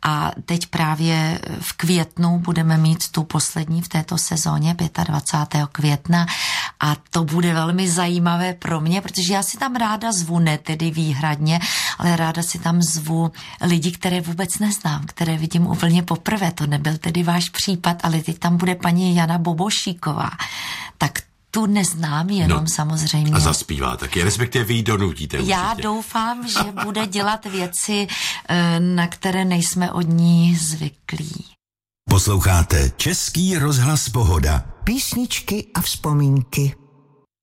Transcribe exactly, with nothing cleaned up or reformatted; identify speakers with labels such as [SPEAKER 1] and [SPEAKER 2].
[SPEAKER 1] A teď právě v květnu budeme mít tu poslední v této sezóně, dvacátého pátého května, a to bude velmi zajímavé pro mě, protože já si tam ráda zvu, ne tedy výhradně, ale ráda si tam zvu lidi, které vůbec neznám, které vidím úplně poprvé. To nebyl tedy váš případ, ale teď tam bude paní Jana Bobošíková. Tak tu neznám, jenom no, samozřejmě.
[SPEAKER 2] A zaspívá taky, respektive vy ji donutíte určitě.
[SPEAKER 1] Já doufám, že bude dělat věci, na které nejsme od ní zvyklí.
[SPEAKER 3] Posloucháte Český rozhlas Pohoda.
[SPEAKER 4] Písničky a vzpomínky.